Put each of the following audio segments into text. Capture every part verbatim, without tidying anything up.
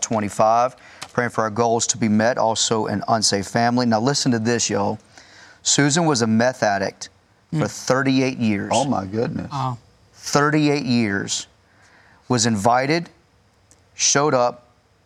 twenty-five. Praying for our goals to be met, also an unsafe family. Now listen to this, y'all. Susan was a meth addict for thirty-eight years. Oh, my goodness. Wow. thirty-eight years. Was invited, showed up,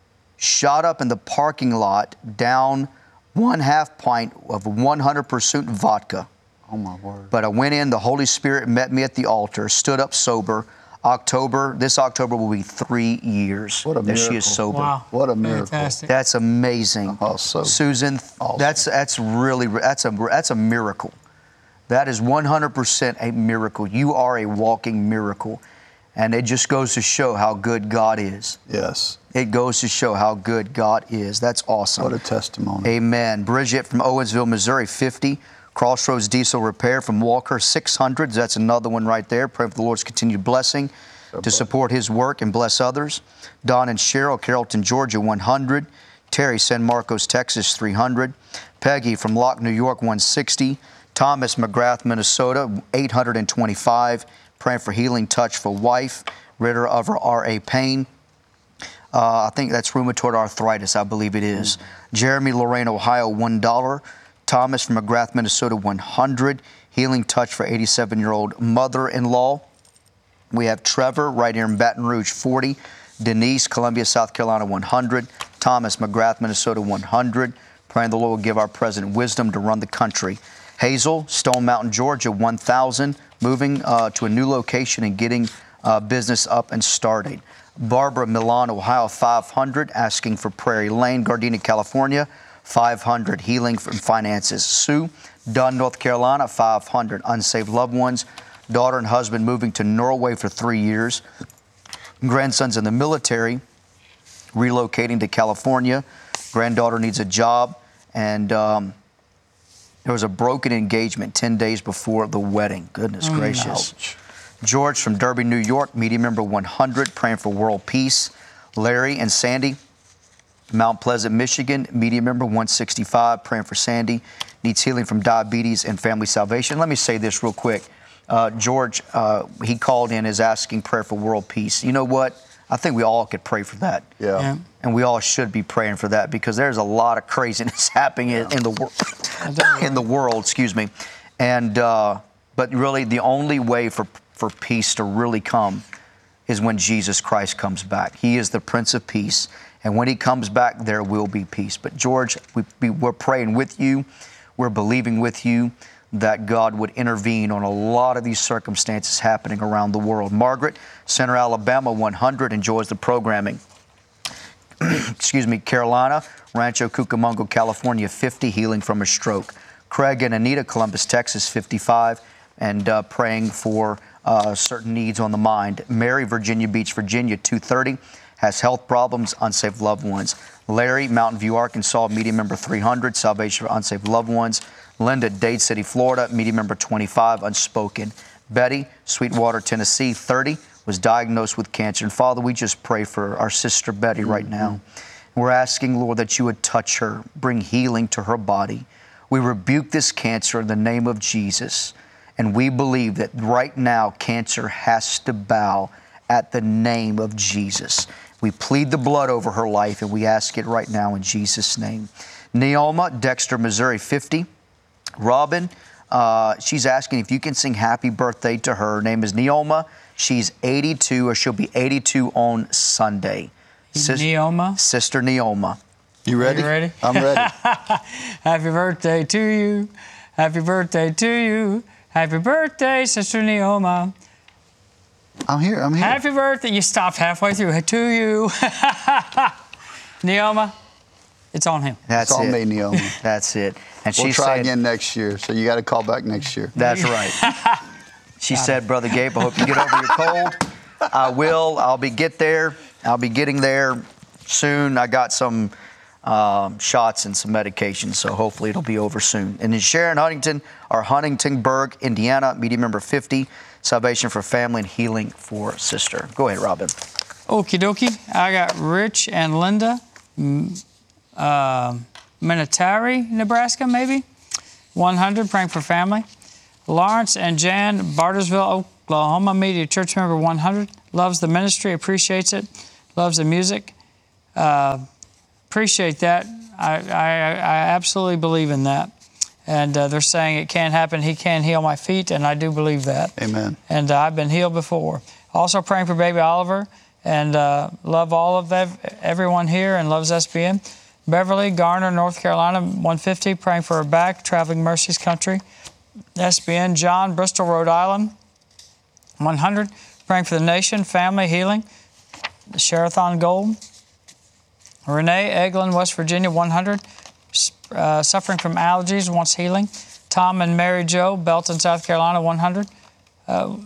shot up in the parking lot, down one half pint of one hundred percent vodka. Oh, my word. But I went in, the Holy Spirit met me at the altar, stood up sober. October, this October will be three years What a that she miracle. is sober. Wow. What a miracle. Fantastic. That's amazing. Oh, so Susan, awesome. that's that's really that's a that's a miracle. That is one hundred percent a miracle. You are a walking miracle. And it just goes to show how good God is. Yes. It goes to show how good God is. That's awesome. What a testimony. Amen. Bridget from Owensville, Missouri, fifty. Crossroads Diesel Repair from Walker, six hundred. That's another one right there. Pray for the Lord's continued blessing So to support His work and bless others. Don and Cheryl, Carrollton, Georgia, one hundred. Terry, San Marcos, Texas, three hundred. Peggy from Locke, New York, one sixty. Thomas, McGrath, Minnesota, eight hundred twenty-five. Praying for healing touch for wife. Ritter of her R A pain. Uh, I think that's rheumatoid arthritis, I believe it is. Mm-hmm. Jeremy, Lorraine, Ohio, one dollar. Thomas from McGrath, Minnesota, one hundred. Healing touch for eighty-seven-year-old mother-in-law. We have Trevor right here in Baton Rouge, forty. Denise, Columbia, South Carolina, one hundred. Thomas, McGrath, Minnesota, one hundred. Praying the Lord will give our president wisdom to run the country. Hazel, Stone Mountain, Georgia, one thousand. Moving uh, to a new location and getting uh, business up and starting. Barbara, Milan, Ohio, five hundred. Asking for Prairie Lane, Gardena, California, five hundred. Healing from finances. Sue, Dunn, North Carolina, five hundred. Unsaved loved ones. Daughter and husband moving to Norway for three years. Grandsons in the military, relocating to California. Granddaughter needs a job. And um, there was a broken engagement ten days before the wedding. Goodness mm, gracious. Ouch. George from Derby, New York, media member one hundred, praying for world peace. Larry and Sandy, Mount Pleasant, Michigan, media member one sixty-five, praying for Sandy. Needs healing from diabetes and family salvation. Let me say this real quick. Uh, George, uh, he called in as asking prayer for world peace. You know what? I think we all could pray for that. Yeah. yeah. And we all should be praying for that because there's a lot of craziness happening yeah. in, in the world. in the world, excuse me. And uh, but really, the only way for for peace to really come is when Jesus Christ comes back. He is the Prince of Peace, and when He comes back, there will be peace. But George, we, we, we're praying with you. We're believing with you that God would intervene on a lot of these circumstances happening around the world. Margaret, Center, Alabama, one hundred, enjoys the programming. Excuse me, Carolina, Rancho Cucamonga, California, fifty, healing from a stroke. Craig and Anita, Columbus, Texas, fifty-five, and uh, praying for uh, certain needs on the mind. Mary, Virginia Beach, Virginia, two thirty, has health problems, unsaved loved ones. Larry, Mountain View, Arkansas, media member three hundred, salvation for unsaved loved ones. Linda, Dade City, Florida, media member twenty-five, unspoken. Betty, Sweetwater, Tennessee, thirty, was diagnosed with cancer. And Father, we just pray for our sister Betty right mm-hmm. now. We're asking, Lord, that you would touch her, bring healing to her body. We rebuke this cancer in the name of Jesus. And we believe that right now, cancer has to bow at the name of Jesus. We plead the blood over her life, and we ask it right now in Jesus' name. Neoma, Dexter, Missouri, fifty. Robin, uh, she's asking if you can sing happy birthday to her. Her name is Neoma. She's eighty-two, or she'll be eighty-two on Sunday. Sis- Neoma? Sister Neoma. You ready? Are you ready? I'm ready. Happy birthday to you. Happy birthday to you. Happy birthday, Sister Neoma. I'm here. I'm here. Happy birthday. You stopped halfway through. To you. Neoma, it's on him. That's it's on it. me, Neoma. That's it. And we'll she try said, again next year, so you got to call back next year. That's right. She said, Brother Gabe, I hope you get over your cold. I will. I'll be get there. I'll be getting there soon. I got some um, shots and some medication, so hopefully it'll be over soon. And then Sharon Huntington, our Huntingtonburg, Indiana, media member fifty, salvation for family and healing for sister. Go ahead, Robin. Okie dokie. I got Rich and Linda, uh, Minotari, Nebraska, maybe. one hundred, praying for family. Lawrence and Jan, Bartersville, Oklahoma, media church member one hundred. Loves the ministry, appreciates it, loves the music. uh, appreciate that. I, I, I absolutely believe in that. And uh, they're saying it can't happen. He can heal my feet, and I do believe that. Amen. And uh, I've been healed before. Also praying for baby Oliver, and uh, love all of ev- everyone here, and loves S B N. Beverly Garner, North Carolina, one fifty, praying for her back, Traveling Mercies Country. S B N. John, Bristol, Rhode Island, one hundred, praying for the nation, family, healing. The Sherathon Gold. Renee Eglin, West Virginia, one hundred, uh, suffering from allergies, wants healing. Tom and Mary Jo, Belton, South Carolina, one hundred. Uh,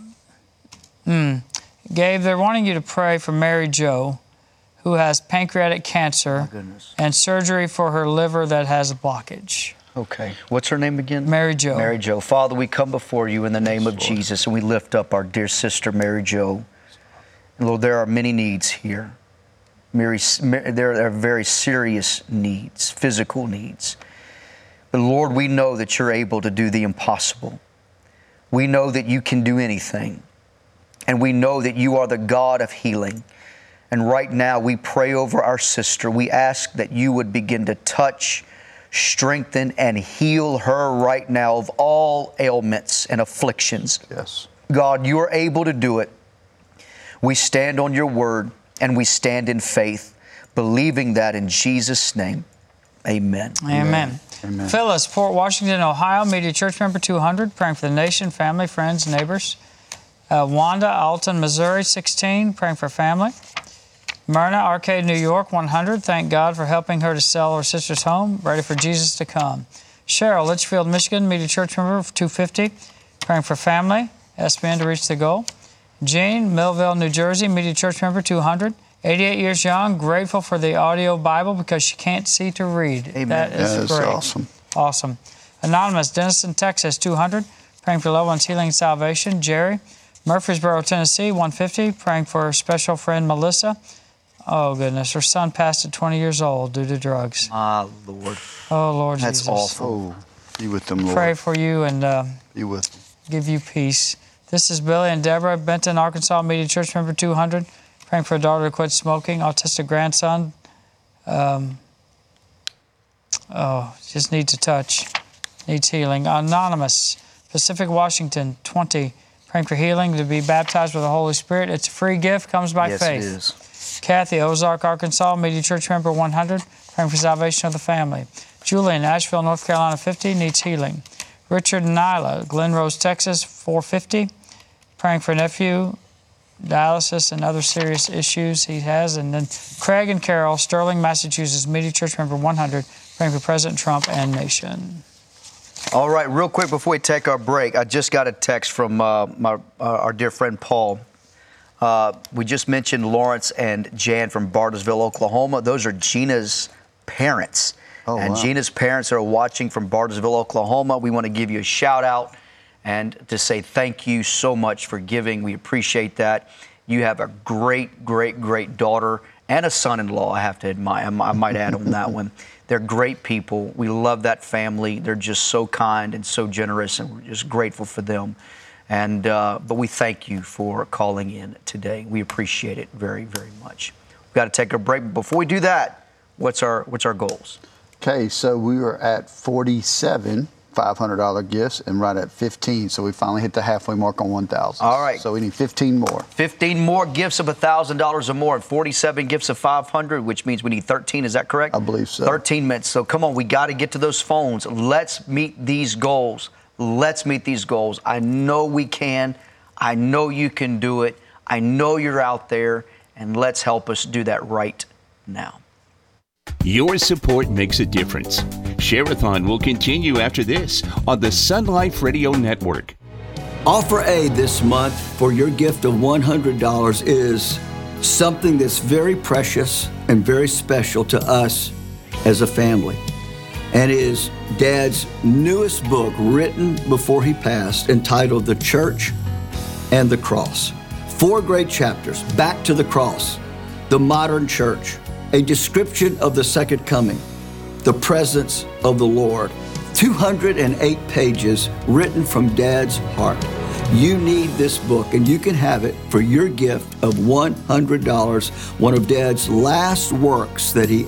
mm, Gabe, they're wanting you to pray for Mary Jo, who has pancreatic cancer and surgery for her liver that has a blockage. Okay. What's her name again? Mary Jo. Mary Jo. Father, we come before you in the name of Jesus, and we lift up our dear sister, Mary Jo. And Lord, there are many needs here. Mary, there are very serious needs, physical needs. But Lord, we know that you're able to do the impossible. We know that you can do anything. And we know that you are the God of healing. And right now, we pray over our sister. We ask that you would begin to touch, strengthen, and heal her right now of all ailments and afflictions. Yes. God, you are able to do it. We stand on your word, and we stand in faith, believing that in Jesus' name. Amen. Amen. Amen. Phyllis, Port Washington, Ohio, Media Church Member two hundred, praying for the nation, family, friends, neighbors. Uh, Wanda, Alton, Missouri, sixteen, praying for family. Myrna, Arcade, New York, one hundred, thank God for helping her to sell her sister's home, ready for Jesus to come. Cheryl, Litchfield, Michigan, Media Church Member two fifty, praying for family, S B N to reach the goal. Jean, Millville, New Jersey, Media Church Member two hundred, eighty-eight years young, grateful for the audio Bible because she can't see to read. Amen. That is That is great. awesome. Awesome. Anonymous, Denison, Texas, two hundred, praying for loved ones, healing, and salvation. Jerry, Murfreesboro, Tennessee, one fifty, praying for her special friend Melissa. Oh, goodness. Her son passed at twenty years old due to drugs. Ah, Lord. Oh, Lord That's Jesus. awful. Oh, be with them, Lord. Pray for you and uh, Be with them. give you peace. This is Billy and Deborah, Benton, Arkansas, Media Church Member two hundred, praying for a daughter to quit smoking, autistic grandson. Um, oh, just needs a touch, needs healing. Anonymous, Pacific, Washington, twenty, praying for healing, to be baptized with the Holy Spirit. It's a free gift, comes by Yes, faith. it is. Kathy, Ozark, Arkansas, Media Church Member one hundred, praying for salvation of the family. Julian, Asheville, North Carolina, fifty, needs healing. Richard and Nyla, Glen Rose, Texas, four fifty, praying for nephew, dialysis, and other serious issues he has. And then Craig and Carol, Sterling, Massachusetts, Media Church Member one hundred, praying for President Trump and nation. All right, real quick before we take our break, I just got a text from uh, my, uh, our dear friend Paul. Uh, we just mentioned Lawrence and Jan from Bartlesville, Oklahoma. Those are Gina's parents. Oh, and wow. Gina's parents are watching from Bartlesville, Oklahoma. We want to give you a shout out and to say thank you so much for giving. We appreciate that. You have a great, great, great daughter and a son-in-law, I have to admire. I might add on that one. They're great people. We love that family. They're just so kind and so generous, and we're just grateful for them. And uh, but we thank you for calling in today. We appreciate it very, very much. We've got to take a break. But before we do that, what's our what's our goals? Okay, so we were at forty-seven five hundred dollars gifts and right at fifteen. So we finally hit the halfway mark on one thousand. All right. So we need fifteen more. fifteen more gifts of one thousand dollars or more, and forty-seven gifts of five hundred dollars, which means we need thirteen. Is that correct? I believe so. thirteen minutes. So come on, we got to get to those phones. Let's meet these goals. Let's meet these goals. I know we can. I know you can do it. I know you're out there, and let's help us do that right now. Your support makes a difference. Share-a-thon will continue after this on the Sun Life Radio Network. Offer A this month for your gift of one hundred dollars is something that's very precious and very special to us as a family, and is Dad's newest book written before he passed, entitled The Church and the Cross. Four great chapters, Back to the Cross, The Modern Church, a description of the second coming, the presence of the Lord. two hundred eight pages written from Dad's heart. You need this book, and you can have it for your gift of one hundred dollars, one of Dad's last works that he